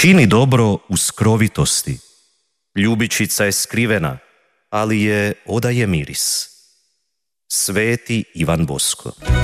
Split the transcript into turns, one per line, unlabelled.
čini dobro u skrovitosti. Ljubičica je skrivena, ali je odaje miris. Sveti Ivan Bosko.